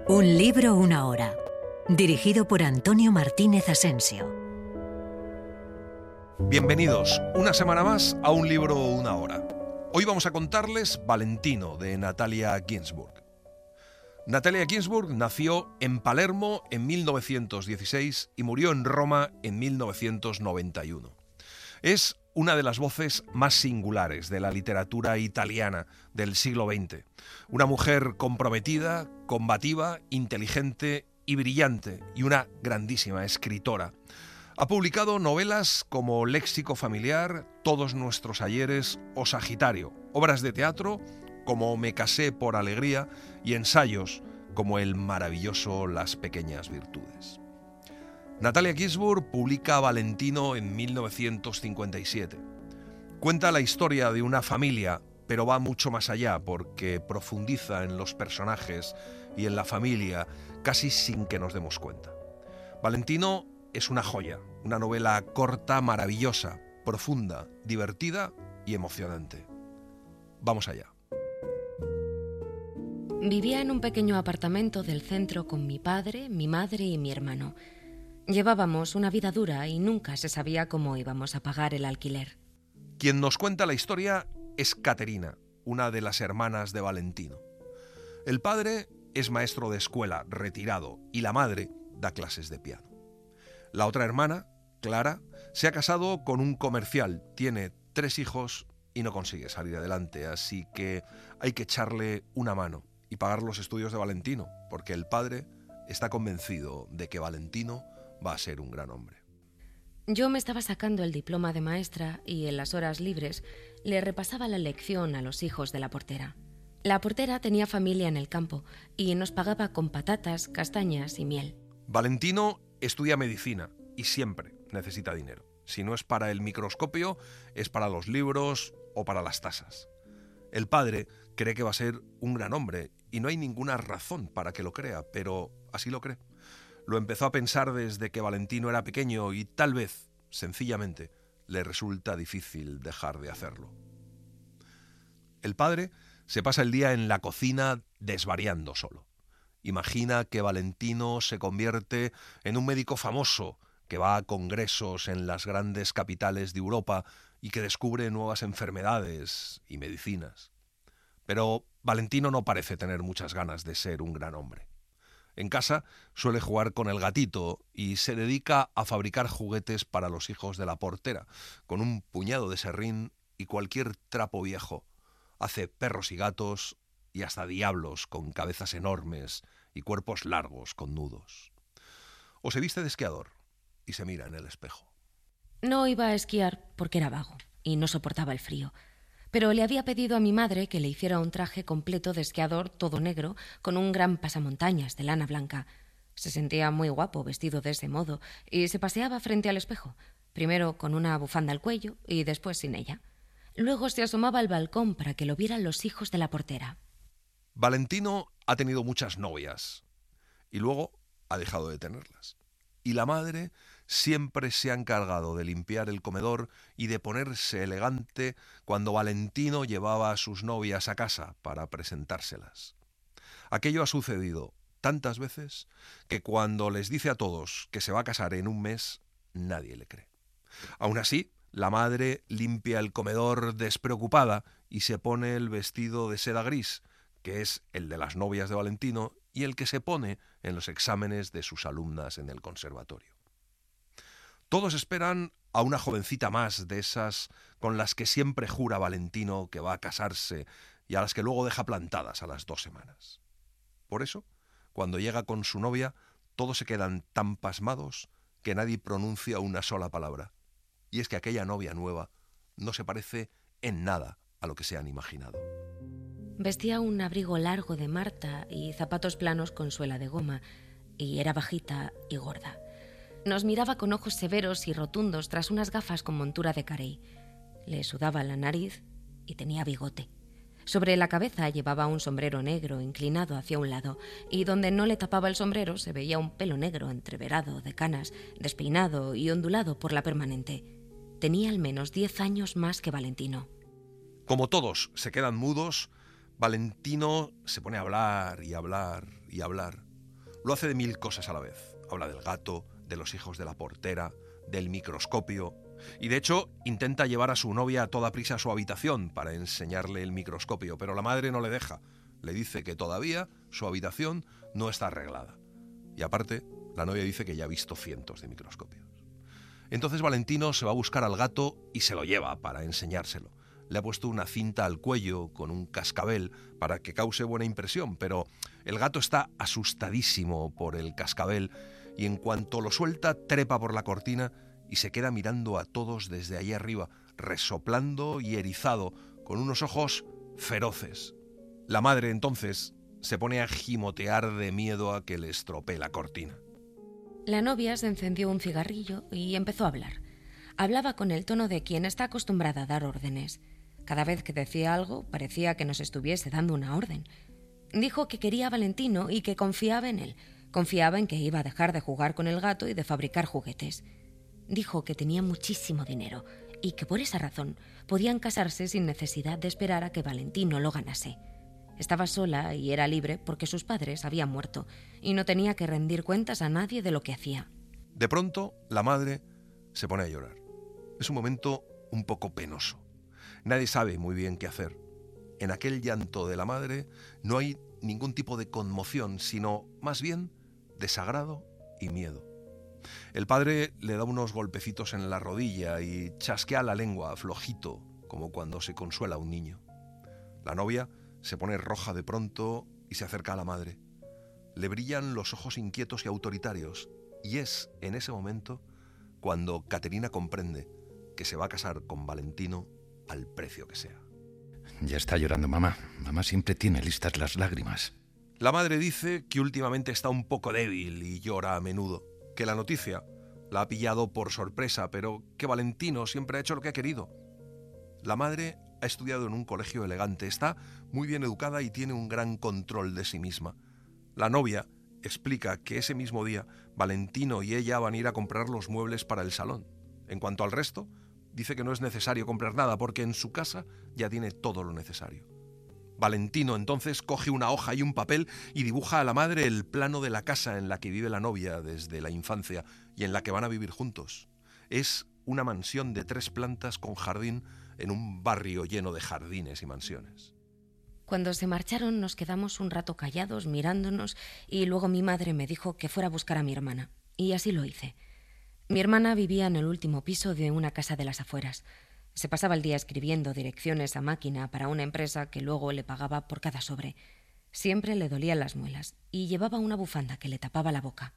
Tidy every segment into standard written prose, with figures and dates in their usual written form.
Un libro, una hora. Dirigido por Antonio Martínez Asensio. Bienvenidos una semana más a Un libro, una hora. Hoy vamos a contarles Valentino, de Natalia Ginzburg. Natalia Ginzburg nació en Palermo en 1916 y murió en Roma en 1991. Es una de las voces más singulares de la literatura italiana del siglo XX. Una mujer comprometida, combativa, inteligente y brillante, y una grandísima escritora. Ha publicado novelas como Léxico familiar, Todos nuestros ayeres o Sagitario, obras de teatro como Me casé por alegría y ensayos como el maravilloso Las pequeñas virtudes. Natalia Ginzburg publica Valentino en 1957. Cuenta la historia de una familia, pero va mucho más allá porque profundiza en los personajes y en la familia casi sin que nos demos cuenta. Valentino es una joya, una novela corta, maravillosa, profunda, divertida y emocionante. Vamos allá. Vivía en un pequeño apartamento del centro con mi padre, mi madre y mi hermano. Llevábamos una vida dura y nunca se sabía cómo íbamos a pagar el alquiler. Quien nos cuenta la historia es Caterina, una de las hermanas de Valentino. El padre es maestro de escuela, retirado, y la madre da clases de piano. La otra hermana, Clara, se ha casado con un comercial, tiene 3 hijos y no consigue salir adelante, así que hay que echarle una mano y pagar los estudios de Valentino, porque el padre está convencido de que Valentino va a ser un gran hombre. Yo me estaba sacando el diploma de maestra y en las horas libres le repasaba la lección a los hijos de la portera. La portera tenía familia en el campo y nos pagaba con patatas, castañas y miel. Valentino estudia medicina y siempre necesita dinero. Si no es para el microscopio, es para los libros o para las tasas. El padre cree que va a ser un gran hombre y no hay ninguna razón para que lo crea, pero así lo cree. Lo empezó a pensar desde que Valentino era pequeño y tal vez, sencillamente, le resulta difícil dejar de hacerlo. El padre se pasa el día en la cocina desvariando solo. Imagina que Valentino se convierte en un médico famoso que va a congresos en las grandes capitales de Europa y que descubre nuevas enfermedades y medicinas. Pero Valentino no parece tener muchas ganas de ser un gran hombre. En casa suele jugar con el gatito y se dedica a fabricar juguetes para los hijos de la portera, con un puñado de serrín y cualquier trapo viejo. Hace perros y gatos y hasta diablos con cabezas enormes y cuerpos largos con nudos. O se viste de esquiador y se mira en el espejo. No iba a esquiar porque era vago y no soportaba el frío. Pero le había pedido a mi madre que le hiciera un traje completo de esquiador todo negro con un gran pasamontañas de lana blanca. Se sentía muy guapo vestido de ese modo y se paseaba frente al espejo, primero con una bufanda al cuello y después sin ella. Luego se asomaba al balcón para que lo vieran los hijos de la portera. Valentino ha tenido muchas novias y luego ha dejado de tenerlas. Y la madre siempre se ha encargado de limpiar el comedor y de ponerse elegante cuando Valentino llevaba a sus novias a casa para presentárselas. Aquello ha sucedido tantas veces que cuando les dice a todos que se va a casar en un mes, nadie le cree. Aún así, la madre limpia el comedor despreocupada y se pone el vestido de seda gris, que es el de las novias de Valentino y el que se pone en los exámenes de sus alumnas en el conservatorio. Todos esperan a una jovencita más de esas con las que siempre jura Valentino que va a casarse y a las que luego deja plantadas a las 2 semanas. Por eso, cuando llega con su novia, todos se quedan tan pasmados que nadie pronuncia una sola palabra. Y es que aquella novia nueva no se parece en nada a lo que se han imaginado. Vestía un abrigo largo de Marta y zapatos planos con suela de goma, y era bajita y gorda. Nos miraba con ojos severos y rotundos tras unas gafas con montura de carey. Le sudaba la nariz y tenía bigote. Sobre la cabeza llevaba un sombrero negro inclinado hacia un lado, y donde no le tapaba el sombrero se veía un pelo negro entreverado de canas, despeinado y ondulado por la permanente. Tenía al menos 10 años más que Valentino. Como todos se quedan mudos, Valentino se pone a hablar y hablar y hablar, Lo hace de 1000 cosas a la vez. Habla del gato, de los hijos de la portera, del microscopio. Y de hecho intenta llevar a su novia a toda prisa a su habitación para enseñarle el microscopio, pero la madre no le deja. Le dice que todavía su habitación no está arreglada. Y aparte, la novia dice que ya ha visto cientos de microscopios. Entonces Valentino se va a buscar al gato y se lo lleva para enseñárselo. Le ha puesto una cinta al cuello con un cascabel para que cause buena impresión, pero el gato está asustadísimo por el cascabel y en cuanto lo suelta trepa por la cortina y se queda mirando a todos desde allí arriba, resoplando y erizado, con unos ojos feroces. La madre entonces se pone a gimotear de miedo a que le estropee la cortina. La novia se encendió un cigarrillo y empezó a hablar. Hablaba con el tono de quien está acostumbrada a dar órdenes. Cada vez que decía algo, parecía que nos estuviese dando una orden. Dijo que quería a Valentino y que confiaba en él. Confiaba en que iba a dejar de jugar con el gato y de fabricar juguetes. Dijo que tenía muchísimo dinero y que por esa razón podían casarse sin necesidad de esperar a que Valentino lo ganase. Estaba sola y era libre porque sus padres habían muerto y no tenía que rendir cuentas a nadie de lo que hacía. De pronto, la madre se pone a llorar. Es un momento un poco penoso. Nadie sabe muy bien qué hacer. En aquel llanto de la madre no hay ningún tipo de conmoción, sino más bien desagrado y miedo. El padre le da unos golpecitos en la rodilla y chasquea la lengua flojito, como cuando se consuela a un niño. La novia se pone roja de pronto y se acerca a la madre. Le brillan los ojos inquietos y autoritarios, y es en ese momento cuando Caterina comprende que se va a casar con Valentino al precio que sea. Ya está llorando mamá. Mamá siempre tiene listas las lágrimas. La madre dice que últimamente está un poco débil y llora a menudo, que la noticia la ha pillado por sorpresa, pero que Valentino siempre ha hecho lo que ha querido. La madre ha estudiado en un colegio elegante, está muy bien educada y tiene un gran control de sí misma. La novia explica que ese mismo día Valentino y ella van a ir a comprar los muebles para el salón. En cuanto al resto, dice que no es necesario comprar nada porque en su casa ya tiene todo lo necesario. Valentino entonces coge una hoja y un papel y dibuja a la madre el plano de la casa en la que vive la novia desde la infancia y en la que van a vivir juntos. Es una mansión de 3 plantas con jardín en un barrio lleno de jardines y mansiones. Cuando se marcharon nos quedamos un rato callados mirándonos y luego mi madre me dijo que fuera a buscar a mi hermana. Y así lo hice. Mi hermana vivía en el último piso de una casa de las afueras. Se pasaba el día escribiendo direcciones a máquina para una empresa que luego le pagaba por cada sobre. Siempre le dolían las muelas y llevaba una bufanda que le tapaba la boca.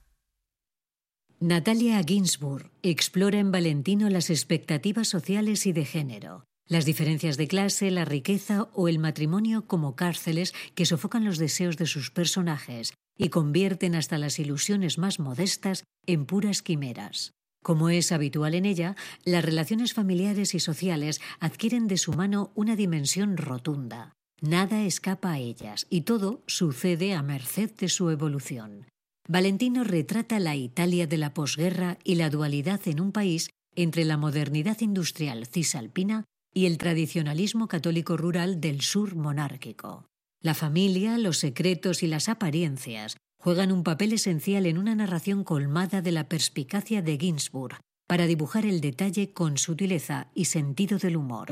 Natalia Ginzburg explora en Valentino las expectativas sociales y de género, las diferencias de clase, la riqueza o el matrimonio como cárceles que sofocan los deseos de sus personajes y convierten hasta las ilusiones más modestas en puras quimeras. Como es habitual en ella, las relaciones familiares y sociales adquieren de su mano una dimensión rotunda. Nada escapa a ellas y todo sucede a merced de su evolución. Valentino retrata la Italia de la posguerra y la dualidad en un país entre la modernidad industrial cisalpina y el tradicionalismo católico rural del sur monárquico. La familia, los secretos y las apariencias juegan un papel esencial en una narración colmada de la perspicacia de Ginzburg para dibujar el detalle con sutileza y sentido del humor.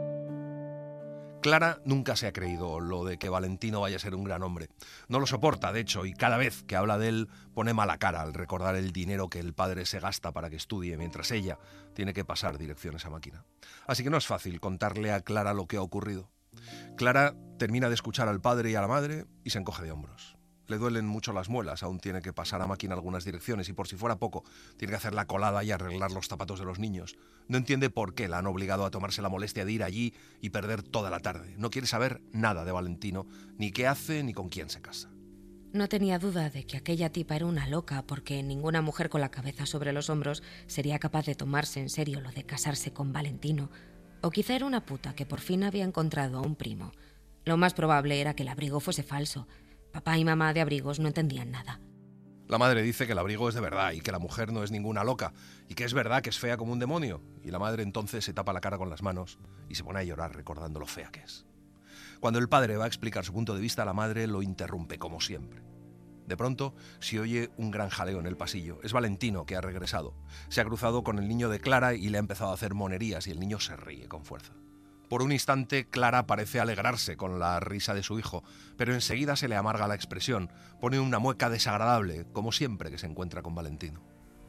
Clara nunca se ha creído lo de que Valentino vaya a ser un gran hombre. No lo soporta, de hecho, y cada vez que habla de él pone mala cara al recordar el dinero que el padre se gasta para que estudie, mientras ella tiene que pasar direcciones a máquina. Así que no es fácil contarle a Clara lo que ha ocurrido. Clara termina de escuchar al padre y a la madre y se encoge de hombros. Le duelen mucho las muelas, aún tiene que pasar a máquina algunas direcciones y por si fuera poco, tiene que hacer la colada y arreglar los zapatos de los niños. No entiende por qué la han obligado a tomarse la molestia de ir allí y perder toda la tarde. No quiere saber nada de Valentino, ni qué hace ni con quién se casa. No tenía duda de que aquella tipa era una loca porque ninguna mujer con la cabeza sobre los hombros sería capaz de tomarse en serio lo de casarse con Valentino. O quizá era una puta que por fin había encontrado a un primo. Lo más probable era que el abrigo fuese falso. Papá y mamá de abrigos no entendían nada. La madre dice que el abrigo es de verdad y que la mujer no es ninguna loca y que es verdad que es fea como un demonio. Y la madre entonces se tapa la cara con las manos y se pone a llorar recordando lo fea que es. Cuando el padre va a explicar su punto de vista, la madre lo interrumpe como siempre. De pronto se oye un gran jaleo en el pasillo. Es Valentino, que ha regresado. Se ha cruzado con el niño de Clara y le ha empezado a hacer monerías y el niño se ríe con fuerza. Por un instante, Clara parece alegrarse con la risa de su hijo, pero enseguida se le amarga la expresión. Pone una mueca desagradable, como siempre que se encuentra con Valentino.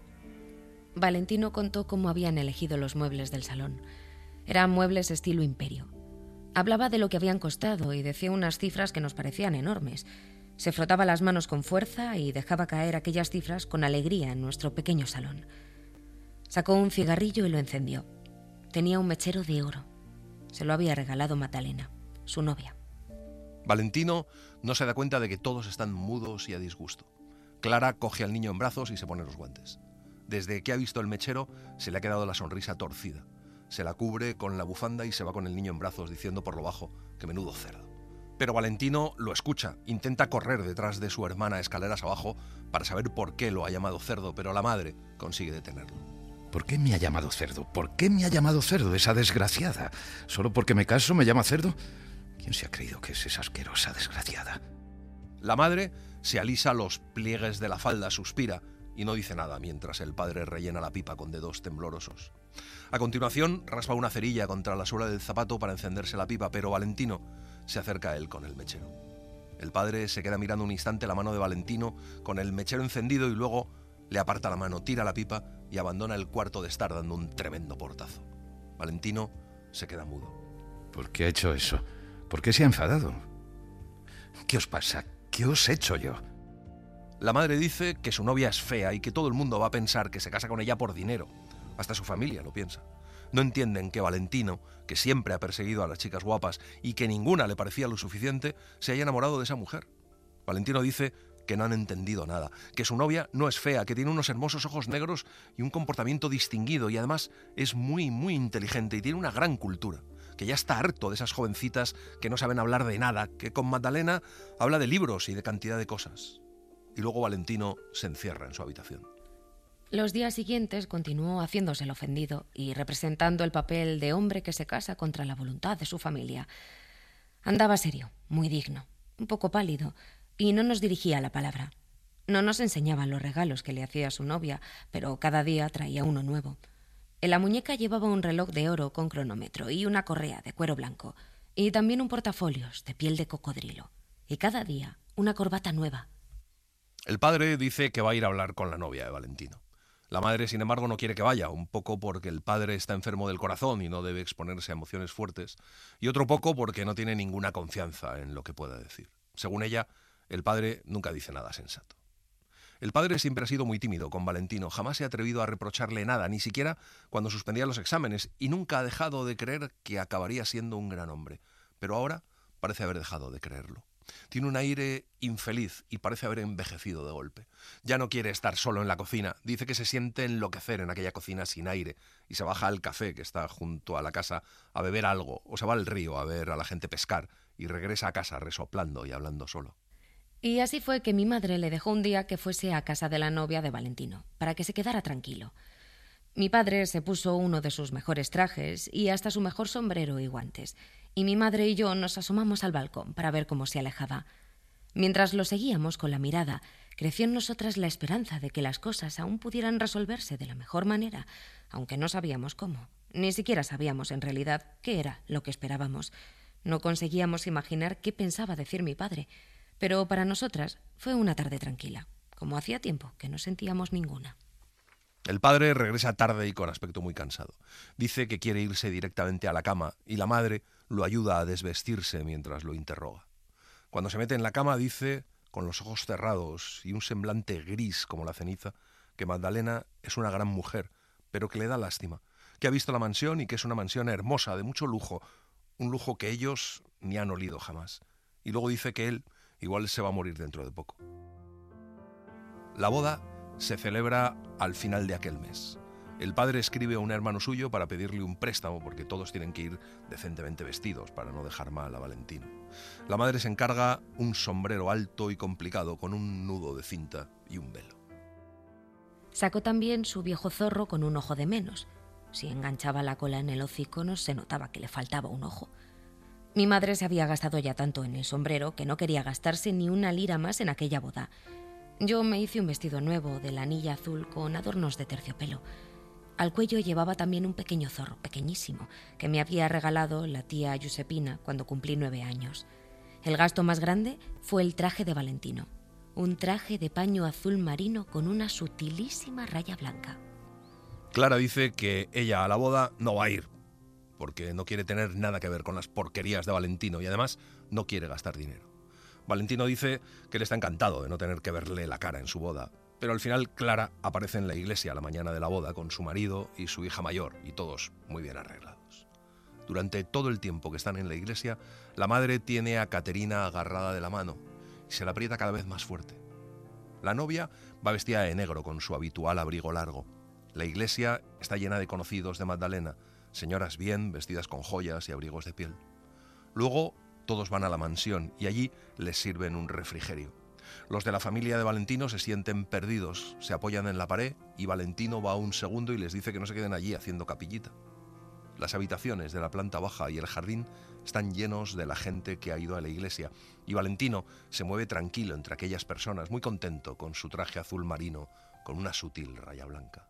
Valentino contó cómo habían elegido los muebles del salón. Eran muebles estilo imperio. Hablaba de lo que habían costado y decía unas cifras que nos parecían enormes. Se frotaba las manos con fuerza y dejaba caer aquellas cifras con alegría en nuestro pequeño salón. Sacó un cigarrillo y lo encendió. Tenía un mechero de oro. Se lo había regalado Magdalena, su novia. Valentino no se da cuenta de que todos están mudos y a disgusto. Clara coge al niño en brazos y se pone los guantes. Desde que ha visto el mechero, se le ha quedado la sonrisa torcida. Se la cubre con la bufanda y se va con el niño en brazos, diciendo por lo bajo que menudo cerdo. Pero Valentino lo escucha, intenta correr detrás de su hermana escaleras abajo para saber por qué lo ha llamado cerdo, pero la madre consigue detenerlo. ¿Por qué me ha llamado cerdo? ¿Por qué me ha llamado cerdo esa desgraciada? ¿Solo porque me caso me llama cerdo? ¿Quién se ha creído que es esa asquerosa desgraciada? La madre se alisa los pliegues de la falda, suspira y no dice nada mientras el padre rellena la pipa con dedos temblorosos. A continuación, raspa una cerilla contra la suela del zapato para encenderse la pipa, pero Valentino se acerca a él con el mechero. El padre se queda mirando un instante la mano de Valentino con el mechero encendido y luego le aparta la mano, tira la pipa y abandona el cuarto de estar dando un tremendo portazo. Valentino se queda mudo. ¿Por qué ha hecho eso? ¿Por qué se ha enfadado? ¿Qué os pasa? ¿Qué os he hecho yo? La madre dice que su novia es fea y que todo el mundo va a pensar que se casa con ella por dinero. Hasta su familia lo piensa. No entienden que Valentino, que siempre ha perseguido a las chicas guapas y que ninguna le parecía lo suficiente, se haya enamorado de esa mujer. Valentino dice que no han entendido nada, que su novia no es fea, que tiene unos hermosos ojos negros y un comportamiento distinguido y además es muy inteligente y tiene una gran cultura, que ya está harto de esas jovencitas que no saben hablar de nada, que con Magdalena habla de libros y de cantidad de cosas. Y luego Valentino se encierra en su habitación. Los días siguientes continuó haciéndose el ofendido y representando el papel de hombre que se casa contra la voluntad de su familia. Andaba serio, muy digno, un poco pálido, y no nos dirigía la palabra. No nos enseñaban los regalos que le hacía su novia, pero cada día traía uno nuevo. En la muñeca llevaba un reloj de oro con cronómetro y una correa de cuero blanco, y también un portafolios de piel de cocodrilo, y cada día una corbata nueva. El padre dice que va a ir a hablar con la novia de Valentino. La madre, sin embargo, no quiere que vaya, un poco porque el padre está enfermo del corazón y no debe exponerse a emociones fuertes, y otro poco porque no tiene ninguna confianza en lo que pueda decir. Según ella, el padre nunca dice nada sensato. El padre siempre ha sido muy tímido con Valentino, jamás se ha atrevido a reprocharle nada, ni siquiera cuando suspendía los exámenes, y nunca ha dejado de creer que acabaría siendo un gran hombre. Pero ahora parece haber dejado de creerlo. Tiene un aire infeliz y parece haber envejecido de golpe. Ya no quiere estar solo en la cocina. Dice que se siente enloquecer en aquella cocina sin aire y se baja al café que está junto a la casa a beber algo o se va al río a ver a la gente pescar y regresa a casa resoplando y hablando solo. Y así fue que mi madre le dejó un día que fuese a casa de la novia de Valentino, para que se quedara tranquilo. Mi padre se puso uno de sus mejores trajes y hasta su mejor sombrero y guantes, y mi madre y yo nos asomamos al balcón para ver cómo se alejaba. Mientras lo seguíamos con la mirada, creció en nosotras la esperanza de que las cosas aún pudieran resolverse de la mejor manera, aunque no sabíamos cómo. Ni siquiera sabíamos en realidad qué era lo que esperábamos. No conseguíamos imaginar qué pensaba decir mi padre, pero para nosotras fue una tarde tranquila, como hacía tiempo que no sentíamos ninguna. El padre regresa tarde y con aspecto muy cansado. Dice que quiere irse directamente a la cama y la madre lo ayuda a desvestirse mientras lo interroga. Cuando se mete en la cama dice, con los ojos cerrados y un semblante gris como la ceniza, que Magdalena es una gran mujer, pero que le da lástima, que ha visto la mansión y que es una mansión hermosa, de mucho lujo, un lujo que ellos ni han olido jamás. Y luego dice que él igual se va a morir dentro de poco. La boda se celebra al final de aquel mes. El padre escribe a un hermano suyo para pedirle un préstamo porque todos tienen que ir decentemente vestidos para no dejar mal a Valentino. La madre se encarga un sombrero alto y complicado con un nudo de cinta y un velo. Sacó también su viejo zorro con un ojo de menos. Si enganchaba la cola en el hocico no se notaba que le faltaba un ojo. Mi madre se había gastado ya tanto en el sombrero que no quería gastarse ni una lira más en aquella boda. Yo me hice un vestido nuevo de lanilla azul con adornos de terciopelo. Al cuello llevaba también un pequeño zorro, pequeñísimo, que me había regalado la tía Giuseppina cuando cumplí 9 años. El gasto más grande fue el traje de Valentino. Un traje de paño azul marino con una sutilísima raya blanca. Clara dice que ella a la boda no va a ir, porque no quiere tener nada que ver con las porquerías de Valentino y además no quiere gastar dinero. Valentino dice que él está encantado de no tener que verle la cara en su boda, pero al final Clara aparece en la iglesia la mañana de la boda con su marido y su hija mayor, y todos muy bien arreglados. Durante todo el tiempo que están en la iglesia, la madre tiene a Caterina agarrada de la mano y se la aprieta cada vez más fuerte. La novia va vestida de negro con su habitual abrigo largo. La iglesia está llena de conocidos de Magdalena, señoras bien vestidas con joyas y abrigos de piel. Luego todos van a la mansión y allí les sirven un refrigerio. Los de la familia de Valentino se sienten perdidos, se apoyan en la pared y Valentino va a un segundo y les dice que no se queden allí haciendo capillita. Las habitaciones de la planta baja y el jardín están llenos de la gente que ha ido a la iglesia y Valentino se mueve tranquilo entre aquellas personas, muy contento con su traje azul marino con una sutil raya blanca.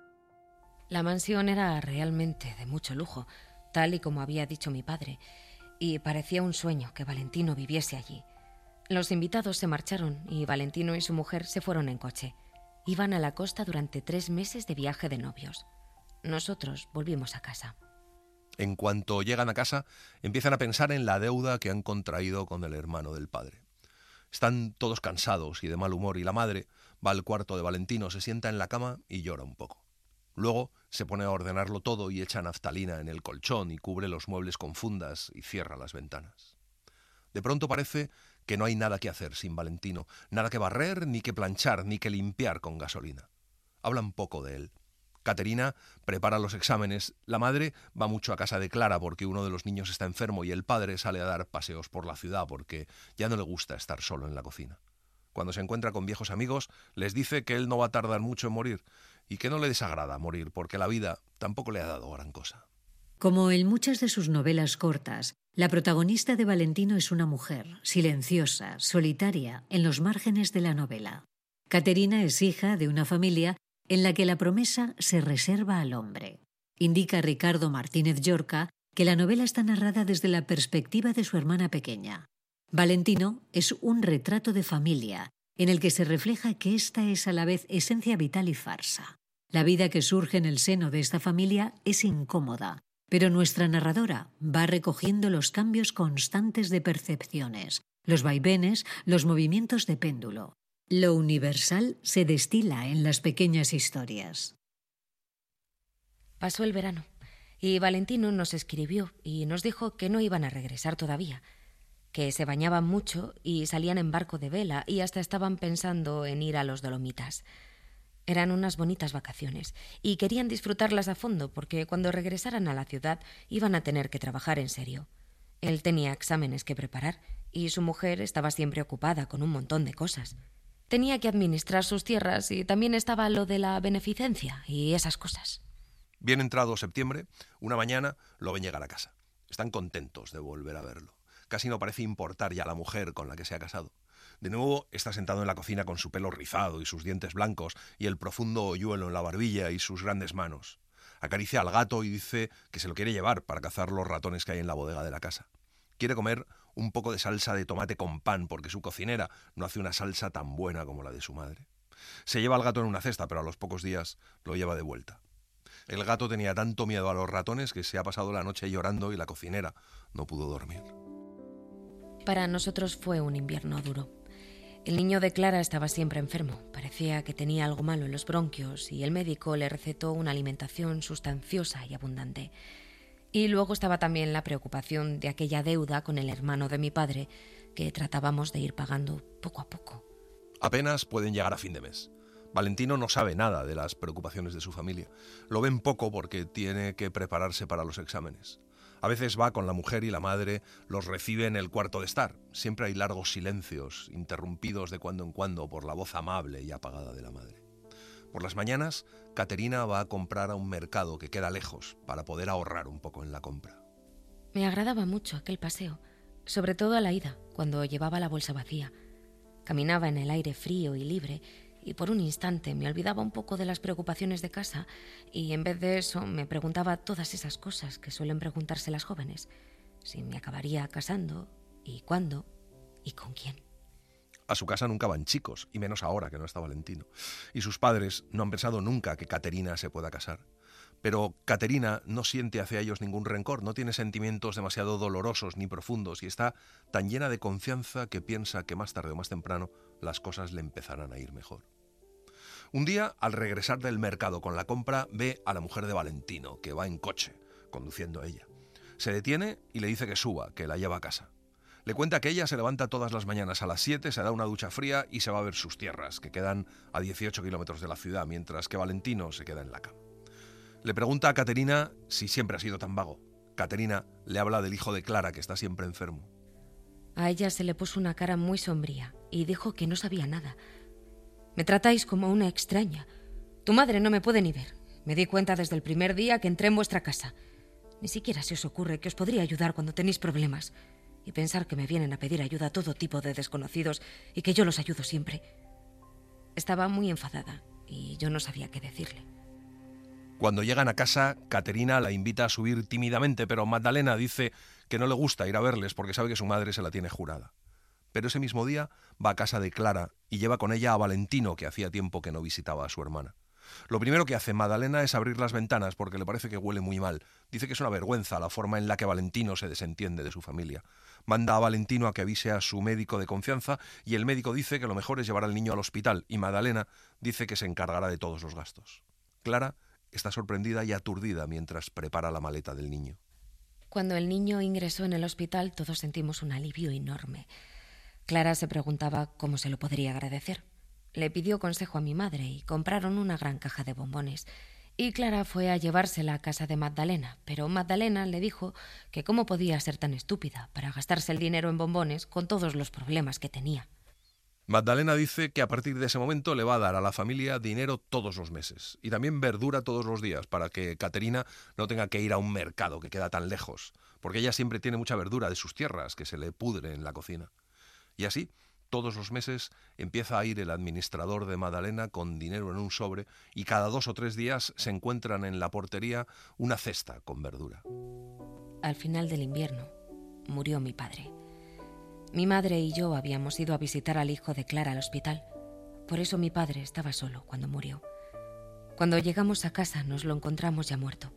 La mansión era realmente de mucho lujo, tal y como había dicho mi padre, y parecía un sueño que Valentino viviese allí. Los invitados se marcharon y Valentino y su mujer se fueron en coche. Iban a la costa durante 3 meses de viaje de novios. Nosotros volvimos a casa. En cuanto llegan a casa, empiezan a pensar en la deuda que han contraído con el hermano del padre. Están todos cansados y de mal humor y la madre va al cuarto de Valentino, se sienta en la cama y llora un poco. Luego se pone a ordenarlo todo y echa naftalina en el colchón y cubre los muebles con fundas y cierra las ventanas. De pronto parece que no hay nada que hacer sin Valentino, nada que barrer, ni que planchar, ni que limpiar con gasolina. Hablan poco de él. Caterina prepara los exámenes, la madre va mucho a casa de Clara porque uno de los niños está enfermo y el padre sale a dar paseos por la ciudad porque ya no le gusta estar solo en la cocina. Cuando se encuentra con viejos amigos, les dice que él no va a tardar mucho en morir y que no le desagrada morir porque la vida tampoco le ha dado gran cosa. Como en muchas de sus novelas cortas, la protagonista de Valentino es una mujer, silenciosa, solitaria, en los márgenes de la novela. Caterina es hija de una familia en la que la promesa se reserva al hombre. Indica Ricardo Martínez Llorca que la novela está narrada desde la perspectiva de su hermana pequeña. Valentino es un retrato de familia, en el que se refleja que esta es a la vez esencia vital y farsa. La vida que surge en el seno de esta familia es incómoda, pero nuestra narradora va recogiendo los cambios constantes de percepciones, los vaivenes, los movimientos de péndulo. Lo universal se destila en las pequeñas historias. Pasó el verano y Valentino nos escribió y nos dijo que no iban a regresar todavía, que se bañaban mucho y salían en barco de vela y hasta estaban pensando en ir a los Dolomitas. Eran unas bonitas vacaciones y querían disfrutarlas a fondo porque cuando regresaran a la ciudad iban a tener que trabajar en serio. Él tenía exámenes que preparar y su mujer estaba siempre ocupada con un montón de cosas. Tenía que administrar sus tierras y también estaba lo de la beneficencia y esas cosas. Bien entrado septiembre, una mañana lo ven llegar a casa. Están contentos de volver a verlo. Casi no parece importar ya la mujer con la que se ha casado. De nuevo está sentado en la cocina con su pelo rizado y sus dientes blancos y el profundo hoyuelo en la barbilla y sus grandes manos. Acaricia al gato y dice que se lo quiere llevar para cazar los ratones que hay en la bodega de la casa. Quiere comer un poco de salsa de tomate con pan porque su cocinera no hace una salsa tan buena como la de su madre. Se lleva al gato en una cesta, pero a los pocos días lo lleva de vuelta. El gato tenía tanto miedo a los ratones que se ha pasado la noche llorando y la cocinera no pudo dormir. Para nosotros fue un invierno duro. El niño de Clara estaba siempre enfermo. Parecía que tenía algo malo en los bronquios y el médico le recetó una alimentación sustanciosa y abundante. Y luego estaba también la preocupación de aquella deuda con el hermano de mi padre que tratábamos de ir pagando poco a poco. Apenas pueden llegar a fin de mes. Valentino no sabe nada de las preocupaciones de su familia. Lo ven poco porque tiene que prepararse para los exámenes. A veces va con la mujer y la madre los recibe en el cuarto de estar. Siempre hay largos silencios, interrumpidos de cuando en cuando por la voz amable y apagada de la madre. Por las mañanas, Caterina va a comprar a un mercado que queda lejos para poder ahorrar un poco en la compra. Me agradaba mucho aquel paseo, sobre todo a la ida, cuando llevaba la bolsa vacía. Caminaba en el aire frío y libre y por un instante me olvidaba un poco de las preocupaciones de casa y en vez de eso me preguntaba todas esas cosas que suelen preguntarse las jóvenes. Si me acabaría casando, y cuándo, y con quién. A su casa nunca van chicos, y menos ahora que no está Valentino. Y sus padres no han pensado nunca que Caterina se pueda casar. Pero Caterina no siente hacia ellos ningún rencor, no tiene sentimientos demasiado dolorosos ni profundos y está tan llena de confianza que piensa que más tarde o más temprano las cosas le empezarán a ir mejor. Un día, al regresar del mercado con la compra, ve a la mujer de Valentino, que va en coche, conduciendo a ella. Se detiene y le dice que suba, que la lleva a casa. Le cuenta que ella se levanta todas las mañanas a las 7, se da una ducha fría y se va a ver sus tierras, que quedan a 18 kilómetros de la ciudad, mientras que Valentino se queda en la cama. Le pregunta a Caterina si siempre ha sido tan vago. Caterina le habla del hijo de Clara, que está siempre enfermo. A ella se le puso una cara muy sombría y dijo que no sabía nada. Me tratáis como una extraña. Tu madre no me puede ni ver. Me di cuenta desde el primer día que entré en vuestra casa. Ni siquiera se os ocurre que os podría ayudar cuando tenéis problemas. Y pensar que me vienen a pedir ayuda a todo tipo de desconocidos y que yo los ayudo siempre. Estaba muy enfadada y yo no sabía qué decirle. Cuando llegan a casa, Caterina la invita a subir tímidamente, pero Magdalena dice que no le gusta ir a verles porque sabe que su madre se la tiene jurada. Pero ese mismo día va a casa de Clara y lleva con ella a Valentino, que hacía tiempo que no visitaba a su hermana. Lo primero que hace Magdalena es abrir las ventanas porque le parece que huele muy mal. Dice que es una vergüenza la forma en la que Valentino se desentiende de su familia. Manda a Valentino a que avise a su médico de confianza y el médico dice que lo mejor es llevar al niño al hospital y Magdalena dice que se encargará de todos los gastos. Clara está sorprendida y aturdida mientras prepara la maleta del niño. Cuando el niño ingresó en el hospital, todos sentimos un alivio enorme. Clara se preguntaba cómo se lo podría agradecer. Le pidió consejo a mi madre y compraron una gran caja de bombones. Y Clara fue a llevársela a casa de Magdalena, pero Magdalena le dijo que cómo podía ser tan estúpida para gastarse el dinero en bombones con todos los problemas que tenía. Magdalena dice que a partir de ese momento le va a dar a la familia dinero todos los meses y también verdura todos los días para que Caterina no tenga que ir a un mercado que queda tan lejos, porque ella siempre tiene mucha verdura de sus tierras que se le pudre en la cocina. Y así, todos los meses empieza a ir el administrador de Magdalena con dinero en un sobre y cada 2 o 3 días se encuentran en la portería una cesta con verdura. Al final del invierno murió mi padre. Mi madre y yo habíamos ido a visitar al hijo de Clara al hospital. Por eso mi padre estaba solo cuando murió. Cuando llegamos a casa nos lo encontramos ya muerto.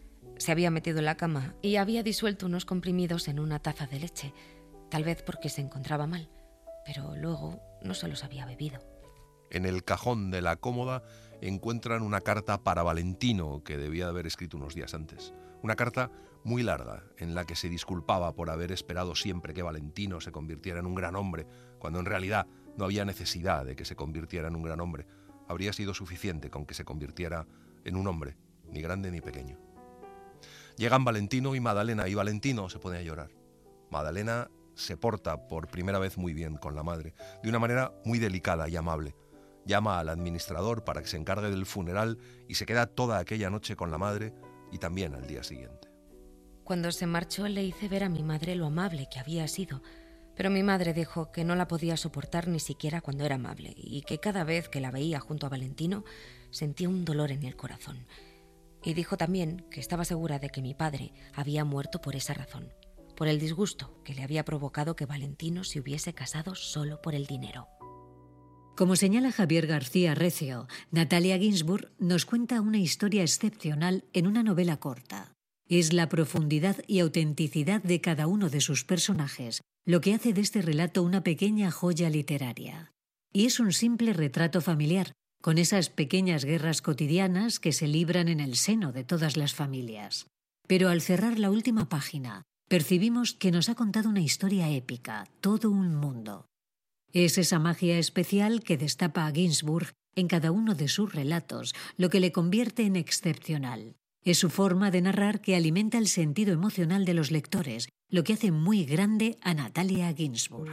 Se había metido en la cama y había disuelto unos comprimidos en una taza de leche, tal vez porque se encontraba mal, pero luego no se los había bebido. En el cajón de la cómoda encuentran una carta para Valentino que debía de haber escrito unos días antes. Una carta muy larga en la que se disculpaba por haber esperado siempre que Valentino se convirtiera en un gran hombre, cuando en realidad no había necesidad de que se convirtiera en un gran hombre. Habría sido suficiente con que se convirtiera en un hombre, ni grande ni pequeño. Llegan Valentino y Magdalena y Valentino se pone a llorar. Magdalena se porta por primera vez muy bien con la madre, de una manera muy delicada y amable. Llama al administrador para que se encargue del funeral y se queda toda aquella noche con la madre y también al día siguiente. Cuando se marchó le hice ver a mi madre lo amable que había sido, pero mi madre dijo que no la podía soportar ni siquiera cuando era amable y que cada vez que la veía junto a Valentino sentía un dolor en el corazón. Y dijo también que estaba segura de que mi padre había muerto por esa razón, por el disgusto que le había provocado que Valentino se hubiese casado solo por el dinero. Como señala Javier García Recio, Natalia Ginzburg nos cuenta una historia excepcional en una novela corta. Es la profundidad y autenticidad de cada uno de sus personajes lo que hace de este relato una pequeña joya literaria. Y es un simple retrato familiar, con esas pequeñas guerras cotidianas que se libran en el seno de todas las familias. Pero al cerrar la última página, percibimos que nos ha contado una historia épica, todo un mundo. Es esa magia especial que destapa a Ginzburg en cada uno de sus relatos, lo que le convierte en excepcional. Es su forma de narrar que alimenta el sentido emocional de los lectores, lo que hace muy grande a Natalia Ginzburg.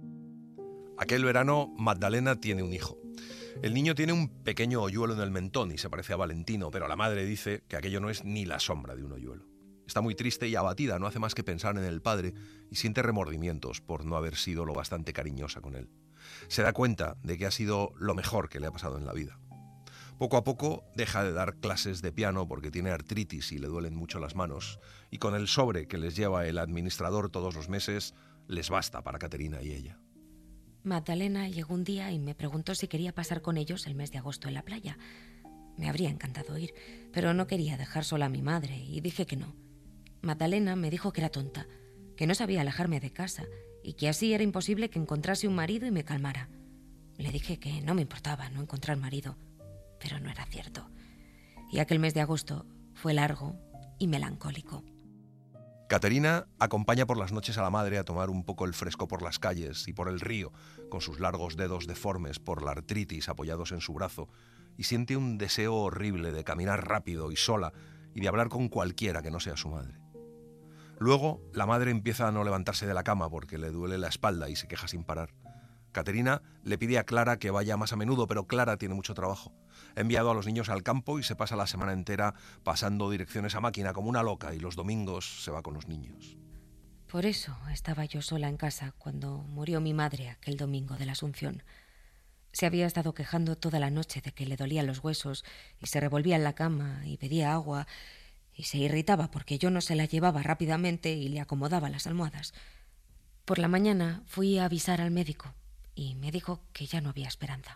Aquel verano, Magdalena tiene un hijo. El niño tiene un pequeño hoyuelo en el mentón y se parece a Valentino, pero la madre dice que aquello no es ni la sombra de un hoyuelo. Está muy triste y abatida, no hace más que pensar en el padre y siente remordimientos por no haber sido lo bastante cariñosa con él. Se da cuenta de que ha sido lo mejor que le ha pasado en la vida. Poco a poco deja de dar clases de piano porque tiene artritis y le duelen mucho las manos, y con el sobre que les lleva el administrador todos los meses les basta para Caterina y ella. Magdalena llegó un día y me preguntó si quería pasar con ellos el mes de agosto en la playa. Me habría encantado ir, pero no quería dejar sola a mi madre y dije que no. Magdalena me dijo que era tonta, que no sabía alejarme de casa y que así era imposible que encontrase un marido y me calmara. Le dije que no me importaba no encontrar marido, pero no era cierto. Y aquel mes de agosto fue largo y melancólico. Caterina acompaña por las noches a la madre a tomar un poco el fresco por las calles y por el río, con sus largos dedos deformes por la artritis apoyados en su brazo, y siente un deseo horrible de caminar rápido y sola y de hablar con cualquiera que no sea su madre. Luego, la madre empieza a no levantarse de la cama porque le duele la espalda y se queja sin parar. Caterina le pide a Clara que vaya más a menudo, pero Clara tiene mucho trabajo. Ha enviado a los niños al campo y se pasa la semana entera pasando direcciones a máquina como una loca, y los domingos se va con los niños. Por eso estaba yo sola en casa cuando murió mi madre aquel domingo de la Asunción. Se había estado quejando toda la noche de que le dolían los huesos y se revolvía en la cama y pedía agua y se irritaba porque yo no se la llevaba rápidamente y le acomodaba las almohadas. Por la mañana fui a avisar al médico y me dijo que ya no había esperanza.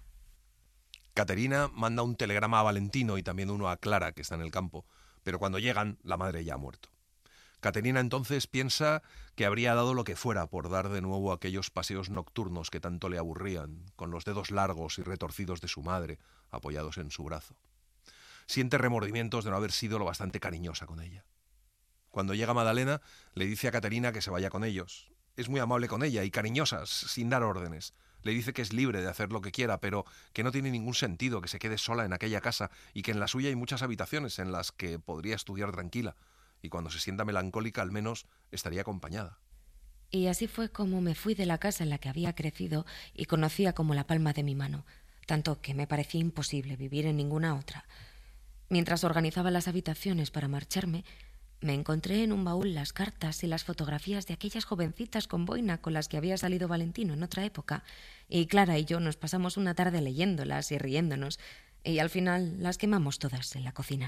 Caterina manda un telegrama a Valentino y también uno a Clara, que está en el campo, pero cuando llegan, la madre ya ha muerto. Caterina entonces piensa que habría dado lo que fuera por dar de nuevo aquellos paseos nocturnos que tanto le aburrían, con los dedos largos y retorcidos de su madre apoyados en su brazo. Siente remordimientos de no haber sido lo bastante cariñosa con ella. Cuando llega Magdalena, le dice a Caterina que se vaya con ellos. Es muy amable con ella y cariñosa, sin dar órdenes. Le dice que es libre de hacer lo que quiera, pero que no tiene ningún sentido que se quede sola en aquella casa y que en la suya hay muchas habitaciones en las que podría estudiar tranquila, y cuando se sienta melancólica al menos estaría acompañada. Y así fue como me fui de la casa en la que había crecido y conocía como la palma de mi mano, tanto que me parecía imposible vivir en ninguna otra. Mientras organizaba las habitaciones para marcharme, me encontré en un baúl las cartas y las fotografías de aquellas jovencitas con boina con las que había salido Valentino en otra época, y Clara y yo nos pasamos una tarde leyéndolas y riéndonos, y al final las quemamos todas en la cocina.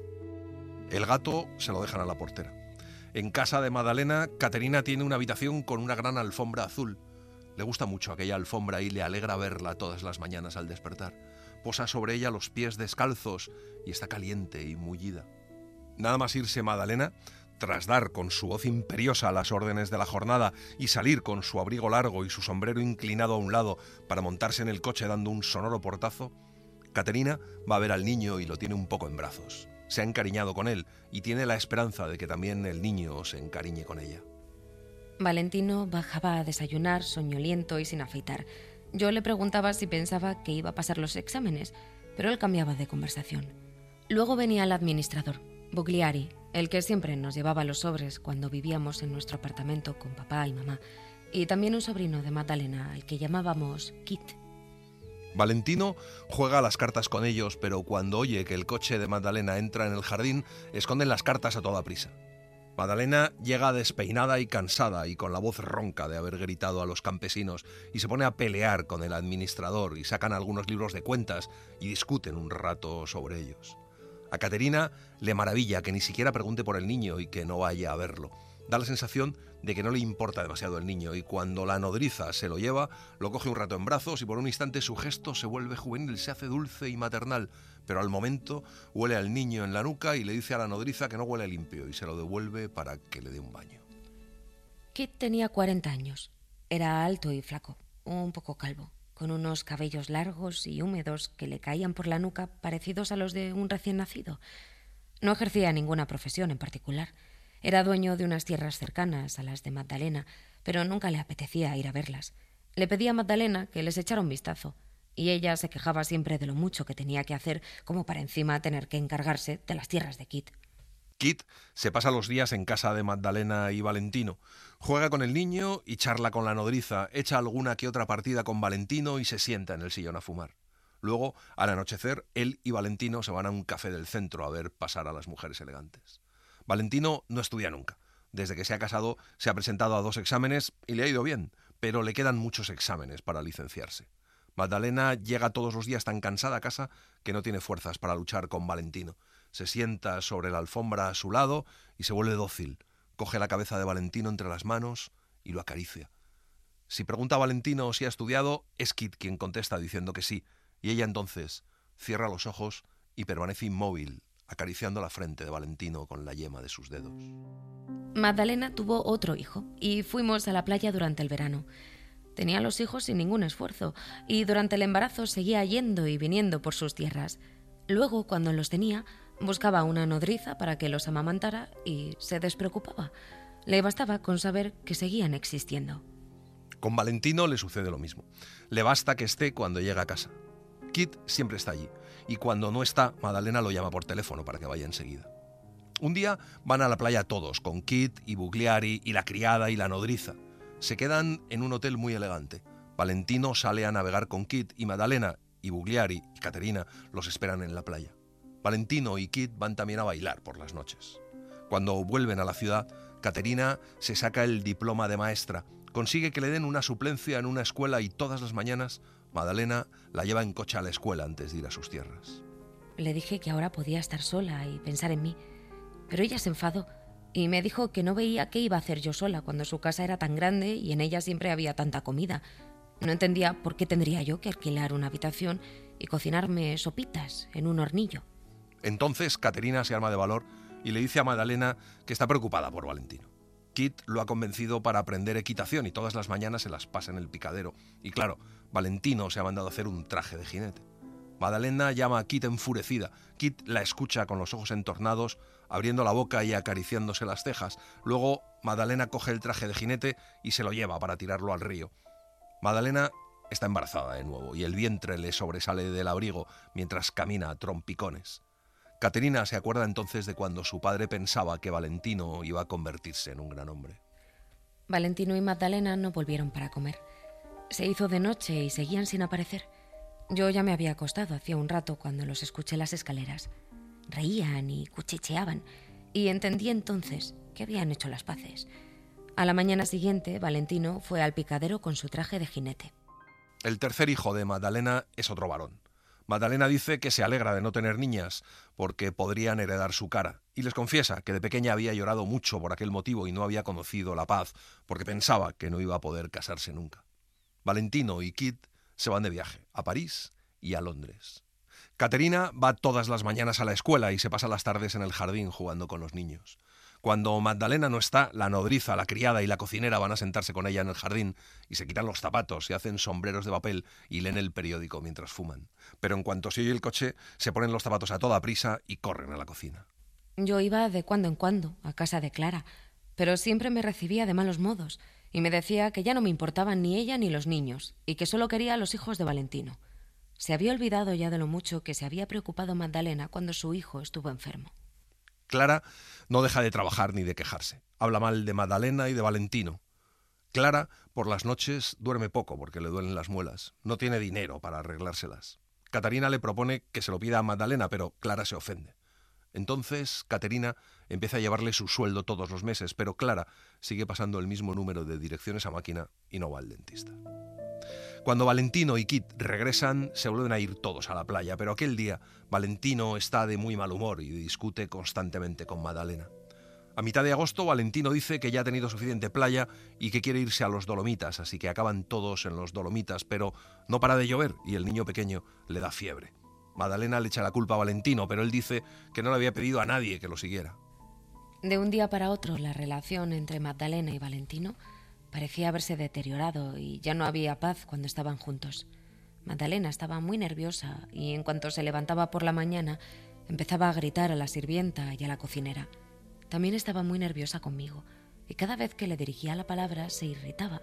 El gato se lo dejan a la portera. En casa de Magdalena, Caterina tiene una habitación con una gran alfombra azul. Le gusta mucho aquella alfombra y le alegra verla todas las mañanas al despertar. Posa sobre ella los pies descalzos y está caliente y mullida. Nada más irse Magdalena, tras dar con su voz imperiosa las órdenes de la jornada y salir con su abrigo largo y su sombrero inclinado a un lado para montarse en el coche dando un sonoro portazo, Caterina va a ver al niño y lo tiene un poco en brazos. Se ha encariñado con él y tiene la esperanza de que también el niño se encariñe con ella. Valentino bajaba a desayunar, soñoliento y sin afeitar. Yo le preguntaba si pensaba que iba a pasar los exámenes, pero él cambiaba de conversación. Luego venía el administrador, Bugliari, el que siempre nos llevaba los sobres cuando vivíamos en nuestro apartamento con papá y mamá, y también un sobrino de Magdalena, al que llamábamos Kit. Valentino juega a las cartas con ellos, pero cuando oye que el coche de Magdalena entra en el jardín, esconden las cartas a toda prisa. Magdalena llega despeinada y cansada y con la voz ronca de haber gritado a los campesinos y se pone a pelear con el administrador y sacan algunos libros de cuentas y discuten un rato sobre ellos. A Caterina le maravilla que ni siquiera pregunte por el niño y que no vaya a verlo. Da la sensación de que no le importa demasiado el niño y cuando la nodriza se lo lleva, lo coge un rato en brazos y por un instante su gesto se vuelve juvenil, se hace dulce y maternal, pero al momento huele al niño en la nuca y le dice a la nodriza que no huele limpio y se lo devuelve para que le dé un baño. Kit tenía 40 años. Era alto y flaco, un poco calvo, con unos cabellos largos y húmedos que le caían por la nuca parecidos a los de un recién nacido. No ejercía ninguna profesión en particular. Era dueño de unas tierras cercanas a las de Magdalena, pero nunca le apetecía ir a verlas. Le pedía a Magdalena que les echara un vistazo, y ella se quejaba siempre de lo mucho que tenía que hacer, como para encima tener que encargarse de las tierras de Kit. Kit se pasa los días en casa de Magdalena y Valentino. Juega con el niño y charla con la nodriza, echa alguna que otra partida con Valentino y se sienta en el sillón a fumar. Luego, al anochecer, él y Valentino se van a un café del centro a ver pasar a las mujeres elegantes. Valentino no estudia nunca. Desde que se ha casado se ha presentado a 2 exámenes y le ha ido bien, pero le quedan muchos exámenes para licenciarse. Magdalena llega todos los días tan cansada a casa que no tiene fuerzas para luchar con Valentino. Se sienta sobre la alfombra a su lado y se vuelve dócil. Coge la cabeza de Valentino entre las manos y lo acaricia. Si pregunta a Valentino si ha estudiado, es Kit quien contesta diciendo que sí, y ella entonces cierra los ojos y permanece inmóvil, acariciando la frente de Valentino con la yema de sus dedos. Magdalena tuvo otro hijo y fuimos a la playa durante el verano. Tenía los hijos sin ningún esfuerzo y durante el embarazo seguía yendo y viniendo por sus tierras. Luego, cuando los tenía, buscaba una nodriza para que los amamantara y se despreocupaba. Le bastaba con saber que seguían existiendo. Con Valentino le sucede lo mismo. Le basta que esté cuando llega a casa. Kit siempre está allí, y cuando no está, Magdalena lo llama por teléfono para que vaya enseguida. Un día van a la playa todos, con Kit y Bugliari y la criada y la nodriza. Se quedan en un hotel muy elegante. Valentino sale a navegar con Kit y Magdalena y Bugliari y Caterina los esperan en la playa. Valentino y Kit van también a bailar por las noches. Cuando vuelven a la ciudad, Caterina se saca el diploma de maestra, consigue que le den una suplencia en una escuela y todas las mañanas Magdalena la lleva en coche a la escuela antes de ir a sus tierras. Le dije que ahora podía estar sola y pensar en mí, pero ella se enfadó y me dijo que no veía qué iba a hacer yo sola cuando su casa era tan grande y en ella siempre había tanta comida. No entendía por qué tendría yo que alquilar una habitación y cocinarme sopitas en un hornillo. Entonces Caterina se arma de valor y le dice a Magdalena que está preocupada por Valentino. Kit lo ha convencido para aprender equitación y todas las mañanas se las pasa en el picadero. Y claro, Valentino se ha mandado a hacer un traje de jinete. Magdalena llama a Kit enfurecida. Kit la escucha con los ojos entornados, abriendo la boca y acariciándose las cejas. Luego Magdalena coge el traje de jinete y se lo lleva para tirarlo al río. Magdalena está embarazada de nuevo y el vientre le sobresale del abrigo mientras camina a trompicones. Caterina se acuerda entonces de cuando su padre pensaba que Valentino iba a convertirse en un gran hombre. Valentino y Magdalena no volvieron para comer. Se hizo de noche y seguían sin aparecer. Yo ya me había acostado hacía un rato cuando los escuché en las escaleras. Reían y cuchicheaban y entendí entonces que habían hecho las paces. A la mañana siguiente, Valentino fue al picadero con su traje de jinete. El tercer hijo de Magdalena es otro varón. Magdalena dice que se alegra de no tener niñas porque podrían heredar su cara y les confiesa que de pequeña había llorado mucho por aquel motivo y no había conocido la paz porque pensaba que no iba a poder casarse nunca. Valentino y Kit se van de viaje a París y a Londres. Caterina va todas las mañanas a la escuela y se pasa las tardes en el jardín jugando con los niños. Cuando Magdalena no está, la nodriza, la criada y la cocinera van a sentarse con ella en el jardín y se quitan los zapatos, se hacen sombreros de papel y leen el periódico mientras fuman. Pero en cuanto se oye el coche, se ponen los zapatos a toda prisa y corren a la cocina. Yo iba de cuando en cuando a casa de Clara, pero siempre me recibía de malos modos y me decía que ya no me importaban ni ella ni los niños y que solo quería a los hijos de Valentino. Se había olvidado ya de lo mucho que se había preocupado Magdalena cuando su hijo estuvo enfermo. Clara no deja de trabajar ni de quejarse. Habla mal de Magdalena y de Valentino. Clara, por las noches, duerme poco porque le duelen las muelas. No tiene dinero para arreglárselas. Caterina le propone que se lo pida a Magdalena, pero Clara se ofende. Entonces, Caterina empieza a llevarle su sueldo todos los meses, pero Clara sigue pasando el mismo número de direcciones a máquina y no va al dentista. Cuando Valentino y Kit regresan, se vuelven a ir todos a la playa, pero aquel día Valentino está de muy mal humor y discute constantemente con Magdalena. A mitad de agosto, Valentino dice que ya ha tenido suficiente playa y que quiere irse a los Dolomitas, así que acaban todos en los Dolomitas, pero no para de llover y el niño pequeño le da fiebre. Magdalena le echa la culpa a Valentino, pero él dice que no le había pedido a nadie que lo siguiera. De un día para otro, la relación entre Magdalena y Valentino parecía haberse deteriorado y ya no había paz cuando estaban juntos. Magdalena estaba muy nerviosa y en cuanto se levantaba por la mañana empezaba a gritar a la sirvienta y a la cocinera. También estaba muy nerviosa conmigo y cada vez que le dirigía la palabra se irritaba.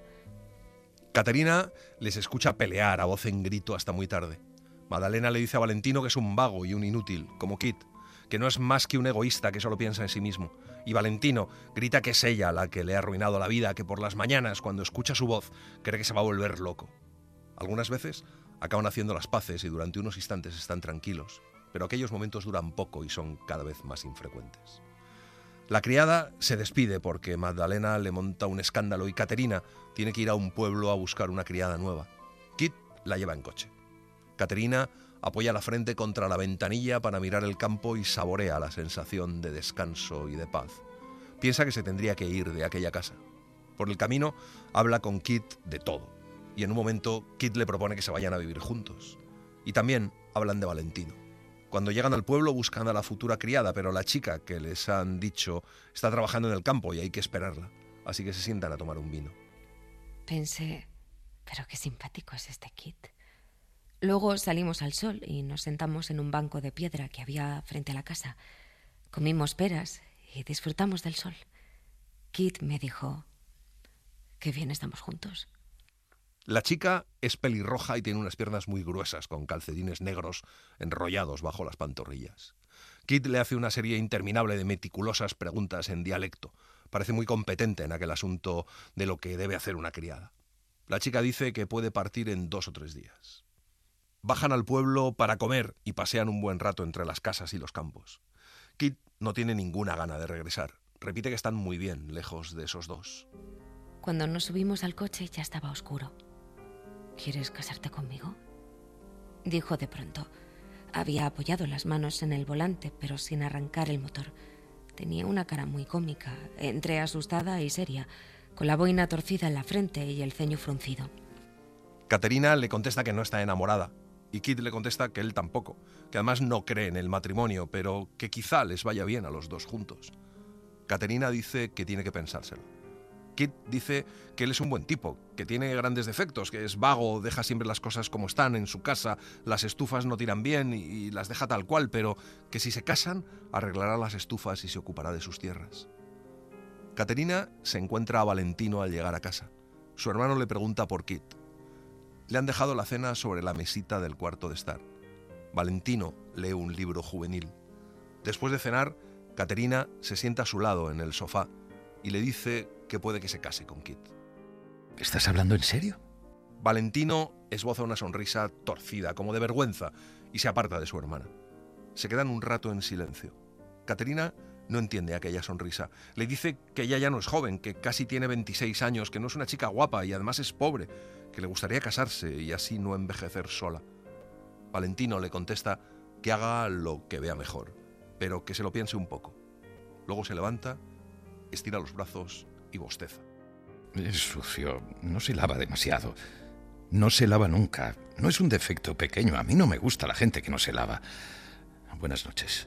Caterina les escucha pelear a voz en grito hasta muy tarde. Magdalena le dice a Valentino que es un vago y un inútil, como Kit, que no es más que un egoísta que solo piensa en sí mismo. Y Valentino grita que es ella la que le ha arruinado la vida, que por las mañanas, cuando escucha su voz, cree que se va a volver loco. Algunas veces acaban haciendo las paces y durante unos instantes están tranquilos, pero aquellos momentos duran poco y son cada vez más infrecuentes. La criada se despide porque Magdalena le monta un escándalo y Caterina tiene que ir a un pueblo a buscar una criada nueva. Kit la lleva en coche. Caterina apoya la frente contra la ventanilla para mirar el campo y saborea la sensación de descanso y de paz. Piensa que se tendría que ir de aquella casa. Por el camino habla con Kit de todo y en un momento Kit le propone que se vayan a vivir juntos. Y también hablan de Valentino. Cuando llegan al pueblo buscan a la futura criada, pero la chica que les han dicho está trabajando en el campo y hay que esperarla. Así que se sientan a tomar un vino. Pensé, pero qué simpático es este Kit. Luego salimos al sol y nos sentamos en un banco de piedra que había frente a la casa. Comimos peras y disfrutamos del sol. Kit me dijo, qué bien estamos juntos. La chica es pelirroja y tiene unas piernas muy gruesas, con calcetines negros enrollados bajo las pantorrillas. Kit le hace una serie interminable de meticulosas preguntas en dialecto. Parece muy competente en aquel asunto de lo que debe hacer una criada. La chica dice que puede partir en 2 o 3 días. Bajan al pueblo para comer y pasean un buen rato entre las casas y los campos. Kit no tiene ninguna gana de regresar. Repite que están muy bien lejos de esos dos. Cuando nos subimos al coche ya estaba oscuro. ¿Quieres casarte conmigo?, dijo de pronto. Había apoyado las manos en el volante, pero sin arrancar el motor. Tenía una cara muy cómica, entre asustada y seria, con la boina torcida en la frente y el ceño fruncido. Caterina le contesta que no está enamorada, y Kit le contesta que él tampoco, que además no cree en el matrimonio, pero que quizá les vaya bien a los dos juntos. Caterina dice que tiene que pensárselo. Kit dice que él es un buen tipo, que tiene grandes defectos, que es vago, deja siempre las cosas como están en su casa, las estufas no tiran bien y las deja tal cual, pero que si se casan arreglará las estufas y se ocupará de sus tierras. Caterina se encuentra a Valentino al llegar a casa. Su hermano le pregunta por Kit. Le han dejado la cena sobre la mesita del cuarto de estar. Valentino lee un libro juvenil. Después de cenar, Caterina se sienta a su lado en el sofá y le dice que puede que se case con Kit. ¿Estás hablando en serio? Valentino esboza una sonrisa torcida, como de vergüenza, y se aparta de su hermana. Se quedan un rato en silencio. Caterina no entiende aquella sonrisa. Le dice que ella ya no es joven, que casi tiene 26 años, que no es una chica guapa y además es pobre, que le gustaría casarse y así no envejecer sola. Valentino le contesta que haga lo que vea mejor, pero que se lo piense un poco. Luego se levanta, estira los brazos y bosteza. Es sucio, no se lava demasiado. No se lava nunca. No es un defecto pequeño. A mí no me gusta la gente que no se lava. Buenas noches.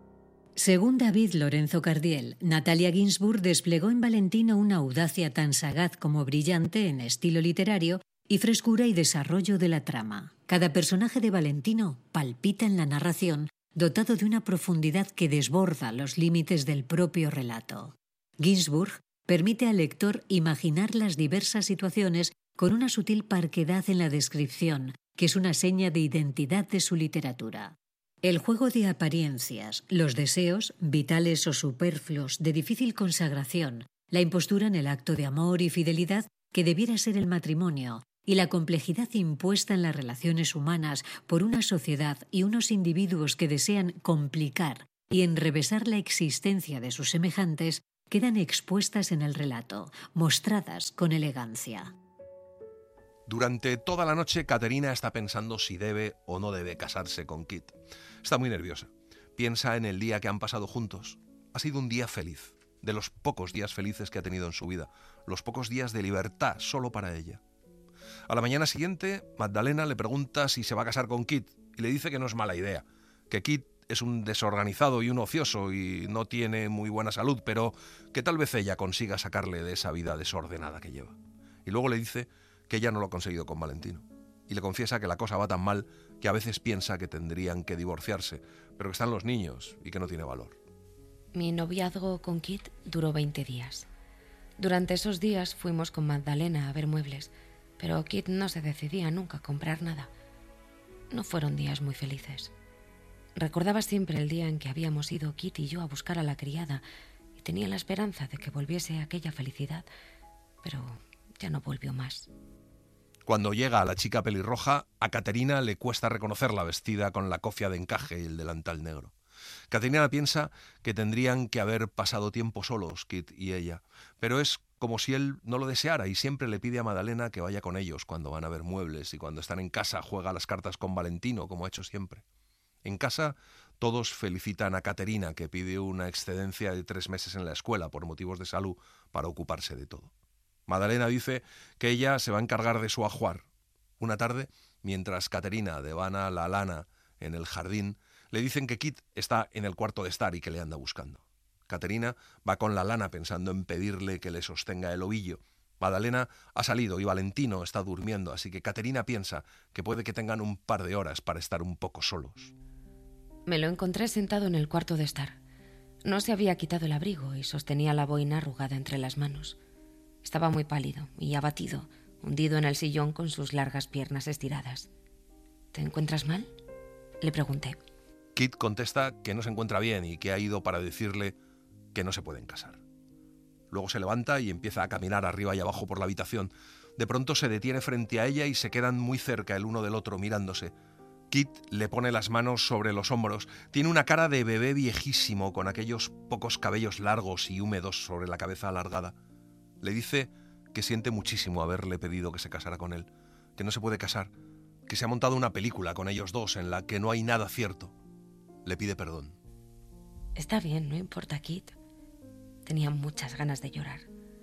Según David Lorenzo Cardiel, Natalia Ginzburg desplegó en Valentino una audacia tan sagaz como brillante en estilo literario y frescura y desarrollo de la trama. Cada personaje de Valentino palpita en la narración, dotado de una profundidad que desborda los límites del propio relato. Ginzburg permite al lector imaginar las diversas situaciones con una sutil parquedad en la descripción, que es una seña de identidad de su literatura. El juego de apariencias, los deseos, vitales o superfluos, de difícil consagración, la impostura en el acto de amor y fidelidad que debiera ser el matrimonio, y la complejidad impuesta en las relaciones humanas por una sociedad y unos individuos que desean complicar y enrevesar la existencia de sus semejantes, quedan expuestas en el relato, mostradas con elegancia. Durante toda la noche, Caterina está pensando si debe o no debe casarse con Kit. Está muy nerviosa. Piensa en el día que han pasado juntos. Ha sido un día feliz, de los pocos días felices que ha tenido en su vida, los pocos días de libertad solo para ella. A la mañana siguiente, Magdalena le pregunta si se va a casar con Kit y le dice que no es mala idea, que Kit es un desorganizado y un ocioso y no tiene muy buena salud, pero que tal vez ella consiga sacarle de esa vida desordenada que lleva. Y luego le dice que ella no lo ha conseguido con Valentino. Y le confiesa que la cosa va tan mal que a veces piensa que tendrían que divorciarse, pero que están los niños y que no tiene valor. Mi noviazgo con Kit duró 20 días. Durante esos días fuimos con Magdalena a ver muebles, pero Kit no se decidía nunca a comprar nada. No fueron días muy felices. Recordaba siempre el día en que habíamos ido Kit y yo a buscar a la criada y tenía la esperanza de que volviese aquella felicidad, pero ya no volvió más. Cuando llega a la chica pelirroja, a Caterina le cuesta reconocerla vestida con la cofia de encaje y el delantal negro. Caterina piensa que tendrían que haber pasado tiempo solos, Kit y ella, pero es como si él no lo deseara y siempre le pide a Madalena que vaya con ellos cuando van a ver muebles y cuando están en casa juega las cartas con Valentino, como ha hecho siempre. En casa todos felicitan a Caterina, que pide una excedencia de 3 meses en la escuela por motivos de salud para ocuparse de todo. Madalena dice que ella se va a encargar de su ajuar. Una tarde, mientras Caterina devana la lana en el jardín, le dicen que Kit está en el cuarto de estar y que le anda buscando. Caterina va con la lana pensando en pedirle que le sostenga el ovillo. Madalena ha salido y Valentino está durmiendo, así que Caterina piensa que puede que tengan un par de horas para estar un poco solos. Me lo encontré sentado en el cuarto de estar. No se había quitado el abrigo y sostenía la boina arrugada entre las manos. Estaba muy pálido y abatido, hundido en el sillón con sus largas piernas estiradas. ¿Te encuentras mal?, le pregunté. Kit contesta que no se encuentra bien y que ha ido para decirle que no se pueden casar. Luego se levanta y empieza a caminar arriba y abajo por la habitación. De pronto se detiene frente a ella y se quedan muy cerca el uno del otro mirándose. Kit le pone las manos sobre los hombros. Tiene una cara de bebé viejísimo con aquellos pocos cabellos largos y húmedos sobre la cabeza alargada. Le dice que siente muchísimo haberle pedido que se casara con él, que no se puede casar, que se ha montado una película con ellos dos en la que no hay nada cierto. Le pide perdón. Está bien, no importa, Kit. Tenía muchas ganas de llorar.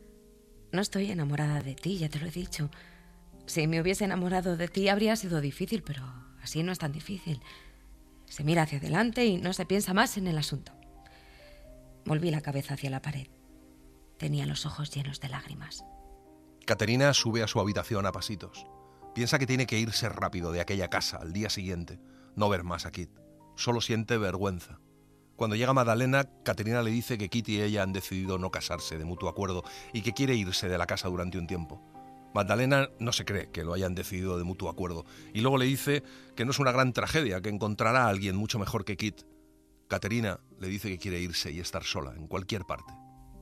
No estoy enamorada de ti, ya te lo he dicho. Si me hubiese enamorado de ti habría sido difícil, pero así no es tan difícil. Se mira hacia adelante y no se piensa más en el asunto. Volví la cabeza hacia la pared. Tenía los ojos llenos de lágrimas. Caterina sube a su habitación a pasitos. Piensa que tiene que irse rápido de aquella casa al día siguiente, no ver más a Kit. Solo siente vergüenza. Cuando llega Madalena, Caterina le dice que Kit y ella han decidido no casarse de mutuo acuerdo y que quiere irse de la casa durante un tiempo. Madalena no se cree que lo hayan decidido de mutuo acuerdo y luego le dice que no es una gran tragedia, que encontrará a alguien mucho mejor que Kit. Caterina le dice que quiere irse y estar sola en cualquier parte.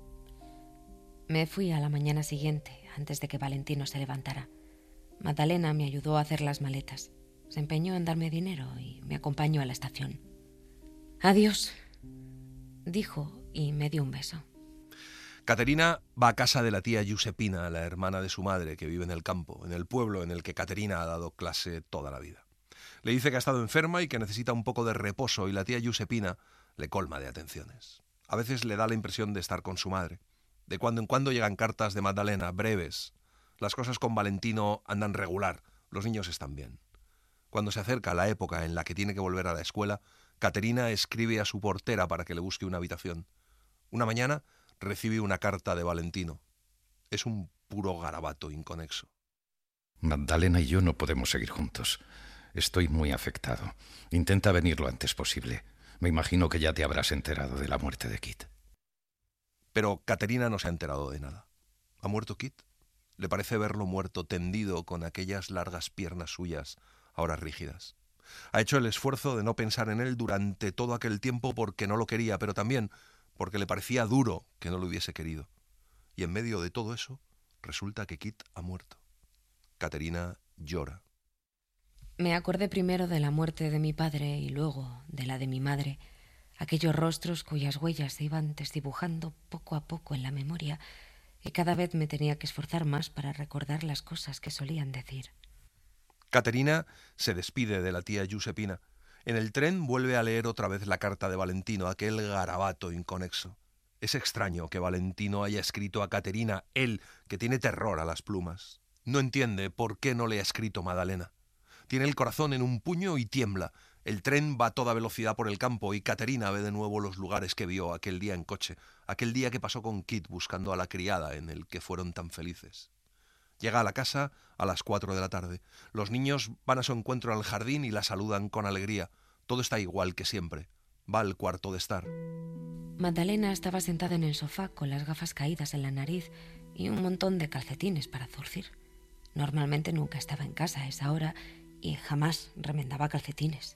Me fui a la mañana siguiente, antes de que Valentino se levantara. Madalena me ayudó a hacer las maletas. Se empeñó en darme dinero y me acompañó a la estación. «Adiós», dijo y me dio un beso. Caterina va a casa de la tía Giuseppina, la hermana de su madre, que vive en el campo, en el pueblo en el que Caterina ha dado clase toda la vida. Le dice que ha estado enferma y que necesita un poco de reposo y la tía Giuseppina le colma de atenciones. A veces le da la impresión de estar con su madre. De cuando en cuando llegan cartas de Madalena, breves. Las cosas con Valentino andan regular, los niños están bien. Cuando se acerca la época en la que tiene que volver a la escuela, Caterina escribe a su portera para que le busque una habitación. Una mañana recibe una carta de Valentino. Es un puro garabato inconexo. Magdalena y yo no podemos seguir juntos. Estoy muy afectado. Intenta venir lo antes posible. Me imagino que ya te habrás enterado de la muerte de Kit. Pero Caterina no se ha enterado de nada. ¿Ha muerto Kit? Le parece verlo muerto, tendido con aquellas largas piernas suyas, ahora rígidas. Ha hecho el esfuerzo de no pensar en él durante todo aquel tiempo porque no lo quería, pero también porque le parecía duro que no lo hubiese querido. Y en medio de todo eso, resulta que Kit ha muerto. Caterina llora. Me acordé primero de la muerte de mi padre y luego de la de mi madre, aquellos rostros cuyas huellas se iban desdibujando poco a poco en la memoria y cada vez me tenía que esforzar más para recordar las cosas que solían decir. Caterina se despide de la tía Giuseppina. En el tren vuelve a leer otra vez la carta de Valentino, aquel garabato inconexo. Es extraño que Valentino haya escrito a Caterina, él, que tiene terror a las plumas. No entiende por qué no le ha escrito Madalena. Tiene el corazón en un puño y tiembla. El tren va a toda velocidad por el campo y Caterina ve de nuevo los lugares que vio aquel día en coche, aquel día que pasó con Kit buscando a la criada en el que fueron tan felices. Llega a la casa a las 4 de la tarde. Los niños van a su encuentro al jardín y la saludan con alegría. Todo está igual que siempre. Va al cuarto de estar. Magdalena estaba sentada en el sofá con las gafas caídas en la nariz y un montón de calcetines para zurcir. Normalmente nunca estaba en casa a esa hora y jamás remendaba calcetines.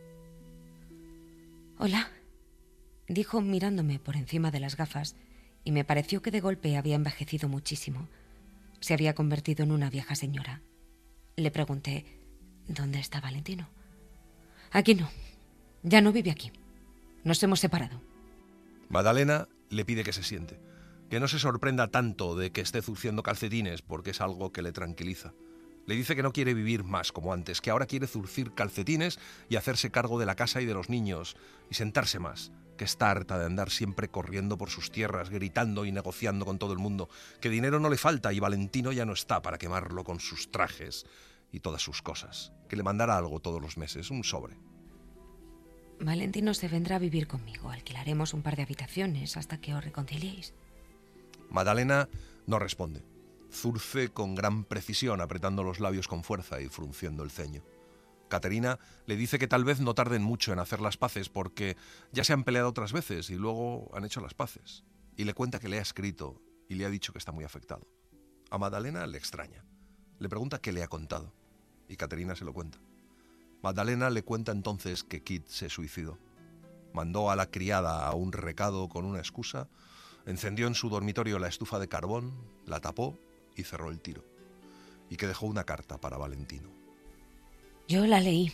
«Hola», dijo mirándome por encima de las gafas y me pareció que de golpe había envejecido muchísimo. Se había convertido en una vieja señora. Le pregunté, ¿dónde está Valentino? «Aquí no, ya no vive aquí. Nos hemos separado. Madalena le pide que se siente, que no se sorprenda tanto de que esté zurciendo calcetines porque es algo que le tranquiliza. Le dice que no quiere vivir más como antes, que ahora quiere zurcir calcetines y hacerse cargo de la casa y de los niños y sentarse más, que está harta de andar siempre corriendo por sus tierras, gritando y negociando con todo el mundo, que dinero no le falta y Valentino ya no está para quemarlo con sus trajes y todas sus cosas, que le mandará algo todos los meses, un sobre. Valentino se vendrá a vivir conmigo. Alquilaremos un par de habitaciones hasta que os reconciliéis. Madalena no responde. Zurce con gran precisión, apretando los labios con fuerza y frunciendo el ceño. Caterina le dice que tal vez no tarden mucho en hacer las paces porque ya se han peleado otras veces y luego han hecho las paces. Y le cuenta que le ha escrito y le ha dicho que está muy afectado. A Madalena le extraña. Le pregunta qué le ha contado y Caterina se lo cuenta. Madalena le cuenta entonces que Kit se suicidó. Mandó a la criada a un recado con una excusa, encendió en su dormitorio la estufa de carbón, la tapó y cerró el tiro. Y que dejó una carta para Valentino. Yo la leí.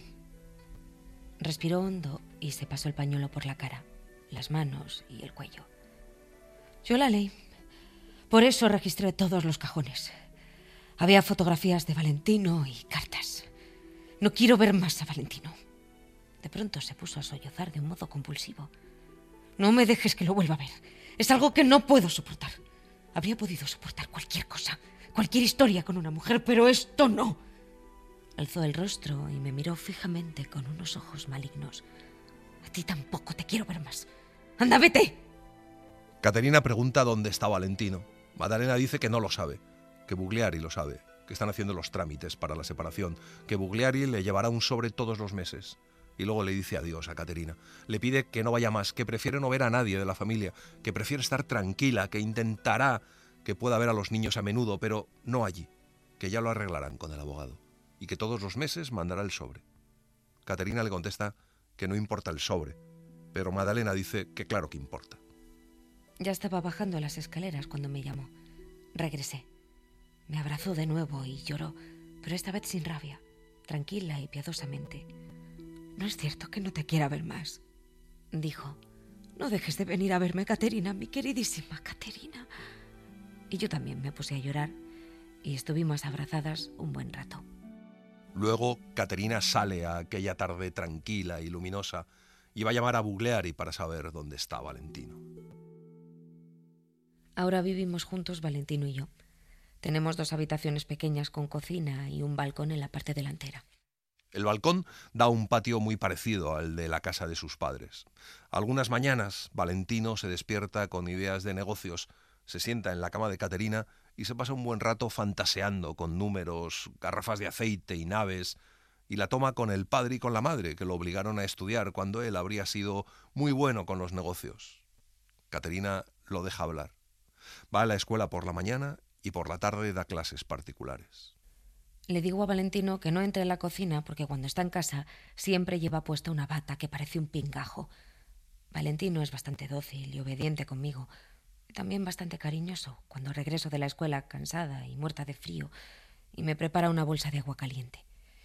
Respiró hondo y se pasó el pañuelo por la cara, las manos y el cuello. Yo la leí. Por eso registré todos los cajones. Había fotografías de Valentino y cartas. No quiero ver más a Valentino. De pronto se puso a sollozar de un modo compulsivo. No me dejes que lo vuelva a ver. Es algo que no puedo soportar. Habría podido soportar cualquier cosa, cualquier historia con una mujer, pero esto no. Alzó el rostro y me miró fijamente con unos ojos malignos. A ti tampoco te quiero ver más. ¡Anda, vete! Caterina pregunta dónde está Valentino. Madalena dice que no lo sabe, que Bugliari lo sabe, que están haciendo los trámites para la separación, que Bugliari le llevará un sobre todos los meses. Y luego le dice adiós a Caterina. Le pide que no vaya más, que prefiere no ver a nadie de la familia, que prefiere estar tranquila, que intentará que pueda ver a los niños a menudo, pero no allí, que ya lo arreglarán con el abogado, y que todos los meses mandará el sobre. Caterina le contesta que no importa el sobre, pero Madalena dice que claro que importa. Ya estaba bajando las escaleras cuando me llamó. Regresé. Me abrazó de nuevo y lloró, pero esta vez sin rabia, tranquila y piadosamente. No es cierto que no te quiera ver más, dijo. No dejes de venir a verme, Caterina, mi queridísima Caterina. Y yo también me puse a llorar y estuvimos abrazadas un buen rato. Luego Caterina sale a aquella tarde tranquila y luminosa y va a llamar a Bugliari para saber dónde está Valentino. Ahora vivimos juntos Valentino y yo. Tenemos 2 habitaciones pequeñas con cocina y un balcón en la parte delantera. El balcón da a un patio muy parecido al de la casa de sus padres. Algunas mañanas Valentino se despierta con ideas de negocios, se sienta en la cama de Caterina y se pasa un buen rato fantaseando con números, garrafas de aceite y naves, y la toma con el padre y con la madre, que lo obligaron a estudiar cuando él habría sido muy bueno con los negocios. Caterina lo deja hablar. Va a la escuela por la mañana y por la tarde da clases particulares. Le digo a Valentino que no entre en la cocina porque cuando está en casa siempre lleva puesta una bata que parece un pingajo. Valentino es bastante dócil y obediente conmigo, y también bastante cariñoso cuando regreso de la escuela cansada y muerta de frío y me prepara una bolsa de agua caliente.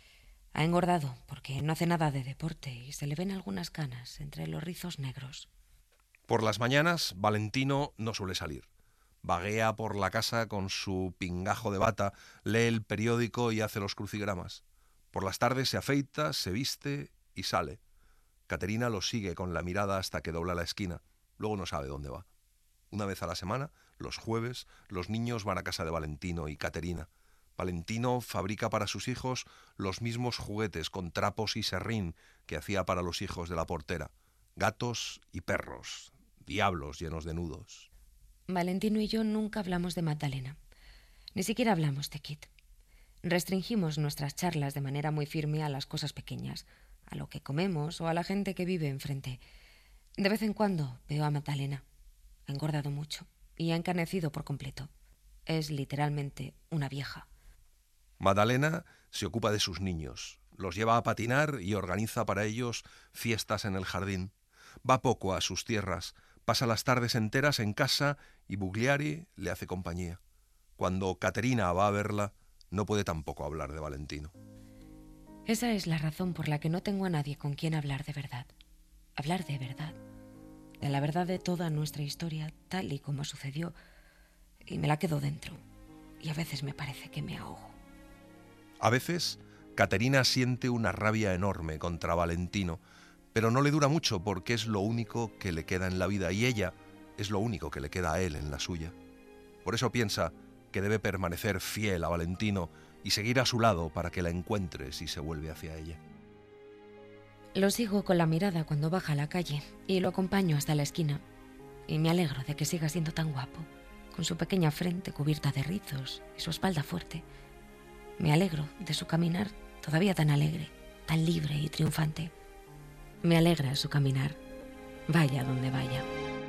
Ha engordado porque no hace nada de deporte y se le ven algunas canas entre los rizos negros. Por las mañanas Valentino no suele salir. Vaguea por la casa con su pingajo de bata, lee el periódico y hace los crucigramas. Por las tardes se afeita, se viste y sale. Caterina lo sigue con la mirada hasta que dobla la esquina. Luego no sabe dónde va. Una vez a la semana, los jueves, los niños van a casa de Valentino y Caterina. Valentino fabrica para sus hijos los mismos juguetes con trapos y serrín que hacía para los hijos de la portera. Gatos y perros, diablos llenos de nudos. Valentino y yo nunca hablamos de Magdalena. Ni siquiera hablamos de Kit. Restringimos nuestras charlas de manera muy firme a las cosas pequeñas, a lo que comemos o a la gente que vive enfrente. De vez en cuando veo a Magdalena. Ha engordado mucho y ha encanecido por completo. Es literalmente una vieja. Magdalena se ocupa de sus niños, los lleva a patinar y organiza para ellos fiestas en el jardín. Va poco a sus tierras, pasa las tardes enteras en casa y Bugliari le hace compañía. Cuando Caterina va a verla, no puede tampoco hablar de Valentino. Esa es la razón por la que no tengo a nadie con quien hablar de verdad. Hablar de verdad. de la verdad de toda nuestra historia tal y como sucedió, y me la quedo dentro. Y a veces me parece que me ahogo. A veces, Caterina siente una rabia enorme contra Valentino, pero no le dura mucho porque es lo único que le queda en la vida y ella es lo único que le queda a él en la suya. Por eso piensa que debe permanecer fiel a Valentino y seguir a su lado para que la encuentre si se vuelve hacia ella. Lo sigo con la mirada cuando baja a la calle y lo acompaño hasta la esquina. Y me alegro de que siga siendo tan guapo, con su pequeña frente cubierta de rizos y su espalda fuerte. Me alegro de su caminar todavía tan alegre, tan libre y triunfante. Me alegra su caminar, vaya donde vaya.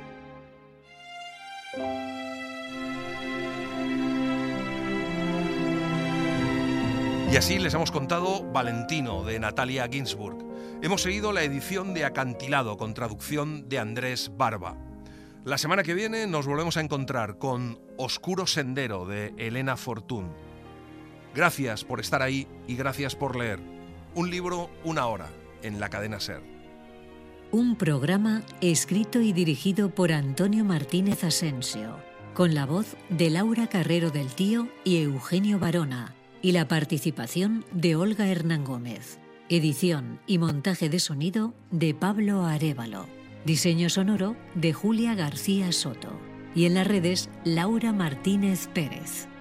Y así les hemos contado Valentino, de Natalia Ginzburg. Hemos seguido la edición de Acantilado, con traducción de Andrés Barba. La semana que viene nos volvemos a encontrar con Oscuro Sendero, de Elena Fortún. Gracias por estar ahí y gracias por leer. Un libro, una hora, en la cadena SER. Un programa escrito y dirigido por Antonio Martínez Asensio, con la voz de Laura Carrero del Tío y Eugenio Barona, y la participación de Olga Hernán Gómez. Edición y montaje de sonido de Pablo Arévalo. Diseño sonoro de Julia García Soto. Y en las redes, Laura Martínez Pérez.